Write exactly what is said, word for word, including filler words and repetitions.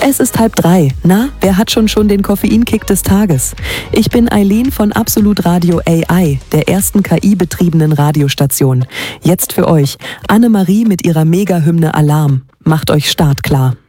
Es ist halb drei. Na, wer hat schon schon den Koffeinkick des Tages? Ich bin Eileen von Absolut Radio A I, der ersten K I-betriebenen Radiostation. Jetzt für euch Annemarie mit ihrer Mega-Hymne Alarm. Macht euch startklar.